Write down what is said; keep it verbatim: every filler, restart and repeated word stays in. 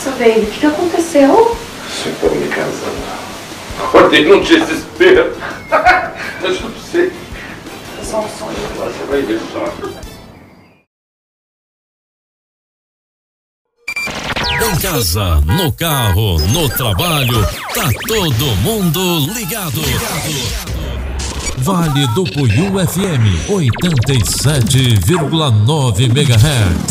Nossa, baby, o que, que aconteceu? Você tá me casando. Acordei num desespero. Eu juro pra você. É só um sonho. Você vai ver só. Em casa, no carro, no trabalho, tá todo mundo ligado. Vale do Puiú F M, oitenta e sete vírgula nove megahertz.